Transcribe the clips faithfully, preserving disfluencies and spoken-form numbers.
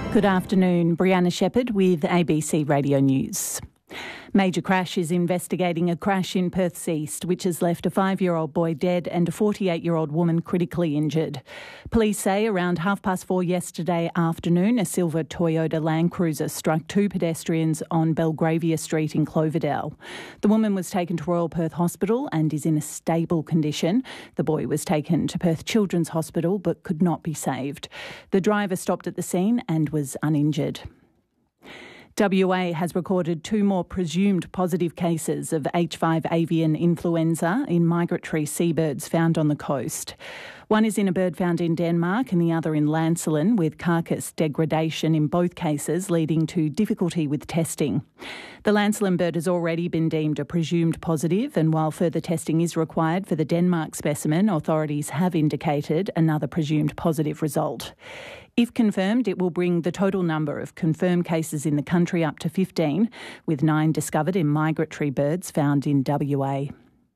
Good afternoon, Brianna Shepherd with A B C Radio News. Major Crash is investigating a crash in Perth's east, which has left a five-year-old boy dead and a forty-eight-year-old woman critically injured. Police say around half past four yesterday afternoon, a silver Toyota Land Cruiser struck two pedestrians on Belgravia Street in Cloverdale. The woman was taken to Royal Perth Hospital and is in a stable condition. The boy was taken to Perth Children's Hospital but could not be saved. The driver stopped at the scene and was uninjured. W A has recorded two more presumed positive cases of H five avian influenza in migratory seabirds found on the coast. One is in a bird found in Denmark and the other in Llansillen, with carcass degradation in both cases leading to difficulty with testing. The Llansillen bird has already been deemed a presumed positive, and while further testing is required for the Denmark specimen, authorities have indicated another presumed positive result. If confirmed, it will bring the total number of confirmed cases in the country up to fifteen, with nine discovered in migratory birds found in W A.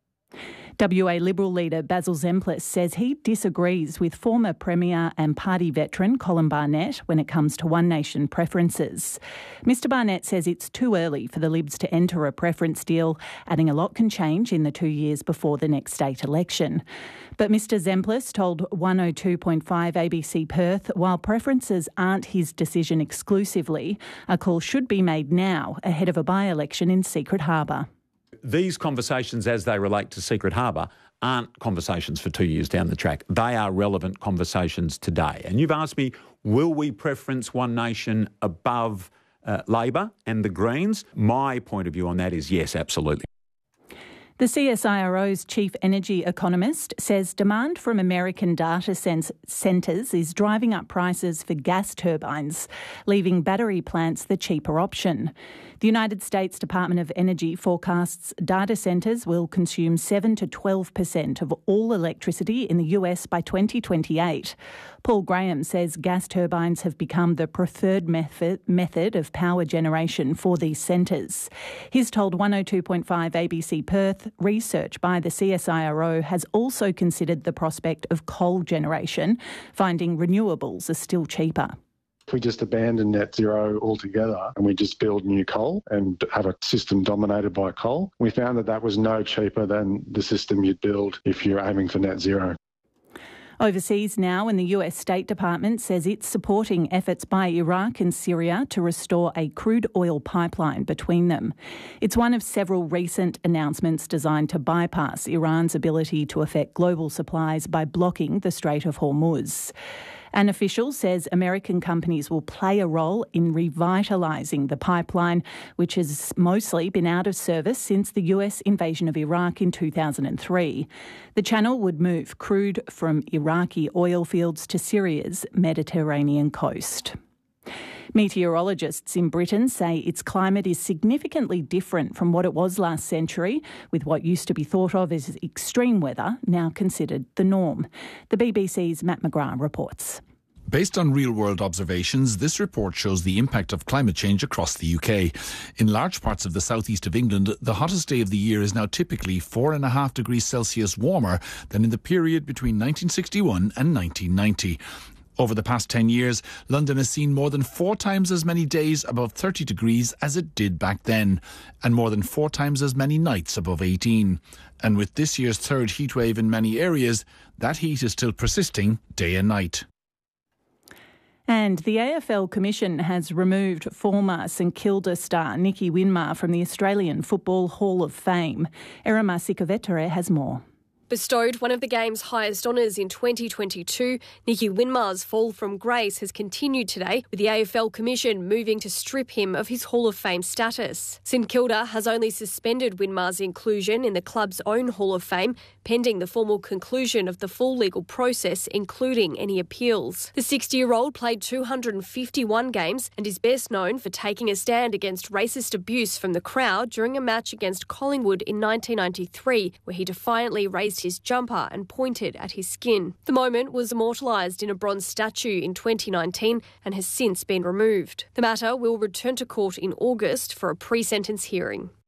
W A Liberal leader Basil Zempilas says he disagrees with former Premier and party veteran Colin Barnett when it comes to One Nation preferences. Mister Barnett says it's too early for the Libs to enter a preference deal, adding a lot can change in the two years before the next state election. But Mister Zempilas told one oh two point five A B C Perth, while preferences aren't his decision exclusively, a call should be made now ahead of a by-election in Secret Harbour. These conversations as they relate to Secret Harbour aren't conversations for two years down the track. They are relevant conversations today. And you've asked me, will we preference One Nation above uh, Labor and the Greens? My point of view on that is yes, absolutely. The C S I R O's chief energy economist says demand from American data centres is driving up prices for gas turbines, leaving battery plants the cheaper option. The United States Department of Energy forecasts data centres will consume seven to twelve percent of all electricity in the U S by twenty twenty-eight. Paul Graham says gas turbines have become the preferred method, method of power generation for these centres. He's told one oh two point five A B C Perth research by the C S I R O has also considered the prospect of coal generation, finding renewables are still cheaper. If we just abandon net zero altogether and we just build new coal and have a system dominated by coal, we found that that was no cheaper than the system you'd build if you're aiming for net zero. Overseas now, and the U S State Department says it's supporting efforts by Iraq and Syria to restore a crude oil pipeline between them. It's one of several recent announcements designed to bypass Iran's ability to affect global supplies by blocking the Strait of Hormuz. An official says American companies will play a role in revitalising the pipeline, which has mostly been out of service since the U S invasion of Iraq in two thousand three. The channel would move crude from Iraqi oil fields to Syria's Mediterranean coast. Meteorologists in Britain say its climate is significantly different from what it was last century, with what used to be thought of as extreme weather now considered the norm. The B B C's Matt McGrath reports. Based on real-world observations, this report shows the impact of climate change across the U K. In large parts of the southeast of England, the hottest day of the year is now typically four and a half degrees Celsius warmer than in the period between nineteen sixty-one and nineteen ninety. Over the past ten years, London has seen more than four times as many days above thirty degrees as it did back then, and more than four times as many nights above eighteen. And with this year's third heatwave in many areas, that heat is still persisting day and night. And the A F L Commission has removed former St Kilda star Nicky Winmar from the Australian Football Hall of Fame. Erima Sikovetere has more. Bestowed one of the game's highest honours in twenty twenty-two, Nicky Winmar's fall from grace has continued today, with the A F L Commission moving to strip him of his Hall of Fame status. St Kilda has only suspended Winmar's inclusion in the club's own Hall of Fame, pending the formal conclusion of the full legal process, including any appeals. The sixty-year-old played two hundred fifty-one games and is best known for taking a stand against racist abuse from the crowd during a match against Collingwood in nineteen ninety-three, where he defiantly raised his jumper and pointed at his skin. The moment was immortalised in a bronze statue in twenty nineteen and has since been removed. The matter will return to court in August for a pre-sentence hearing.